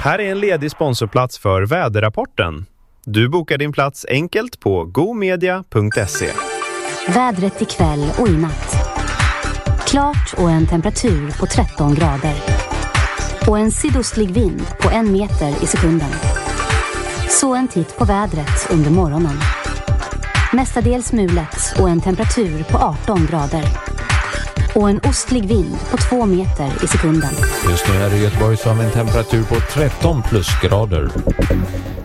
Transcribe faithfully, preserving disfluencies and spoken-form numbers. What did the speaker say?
Här är en ledig sponsorplats för väderrapporten. Du bokar din plats enkelt på gomedia punkt se. Vädret ikväll och i natt. Klart och en temperatur på tretton grader. Och en sydostlig vind på en meter i sekunden. Så en titt på vädret under morgonen. Mestadels mulet och en temperatur på arton grader. Och en ostlig vind på två meter i sekunden. Just nu är det Göteborg som en temperatur på tretton plusgrader.